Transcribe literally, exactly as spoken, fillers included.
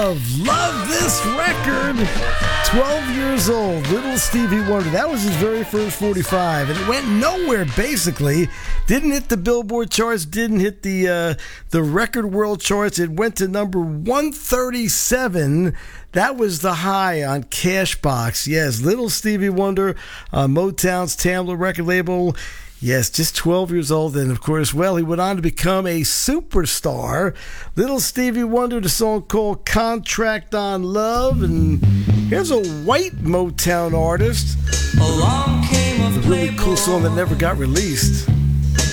Love. Love this record. twelve years old, Little Stevie Wonder. That was his very first forty-five, and it went nowhere, basically. Didn't hit the Billboard charts, didn't hit the uh, the Record World charts. It went to number one thirty-seven. That was the high on Cashbox. Yes, Little Stevie Wonder, uh, Motown's Tamla record label. Yes, just twelve years old. And, of course, well, he went on to become a superstar. Little Stevie Wonder, the song called Contract on Love. And here's a white Motown artist. Along came a really cool song that never got released.